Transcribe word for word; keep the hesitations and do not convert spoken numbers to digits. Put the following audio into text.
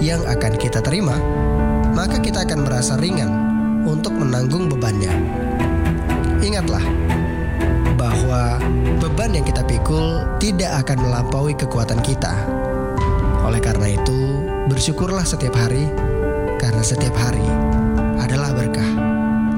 yang akan kita terima, maka kita akan merasa ringan untuk menanggung bebannya. Ingatlah bahwa beban yang kita pikul tidak akan melampaui kekuatan kita. Oleh karena itu, bersyukurlah setiap hari, karena setiap hari